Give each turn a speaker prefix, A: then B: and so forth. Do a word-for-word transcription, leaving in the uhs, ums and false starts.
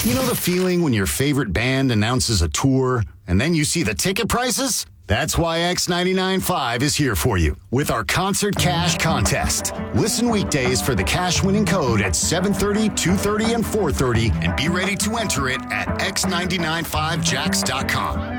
A: You know the feeling when your favorite band announces a tour and then you see the ticket prices? That's why X ninety-nine point five is here for you with our Concert Cash Contest. Listen weekdays for the cash winning code at seven thirty, two thirty, and four thirty, and be ready to enter it at x nine nine five jacks dot com.